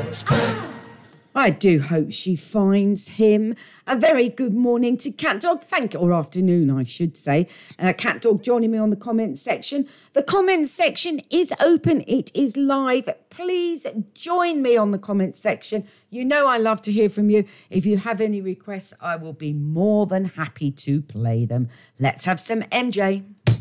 I do hope she finds him. A very good morning to Cat Dog. Or afternoon, I should say. Cat Dog joining me on the comments section. The comments section is open. It is live. Please join me on the comments section. You know I love to hear from you. If you have any requests, I will be more than happy to play them. Let's have some MJ.